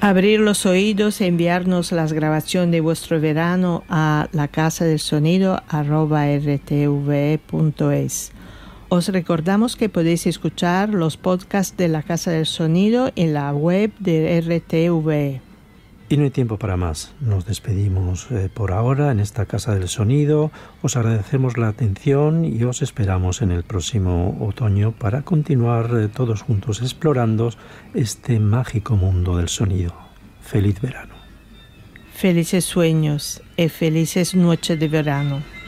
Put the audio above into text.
Abrir los oídos e enviarnos las grabaciones de vuestro verano a lacasadelsonido@rtve.es. Os recordamos que podéis escuchar los podcasts de La Casa del Sonido en la web de RTV. Y no hay tiempo para más. Nos despedimos por ahora en esta Casa del Sonido. Os agradecemos la atención y os esperamos en el próximo otoño para continuar todos juntos explorando este mágico mundo del sonido. Feliz verano. Felices sueños y felices noches de verano.